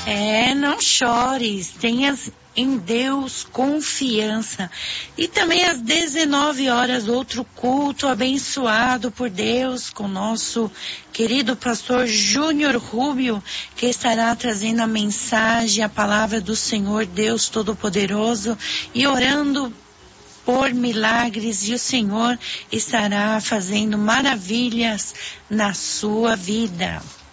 Não chores, tenhas em Deus confiança. E também às 19 horas, outro culto abençoado por Deus com nosso querido pastor Júnior Rubio, que estará trazendo a mensagem, a palavra do Senhor Deus Todo-Poderoso e orando por milagres, e o Senhor estará fazendo maravilhas na sua vida.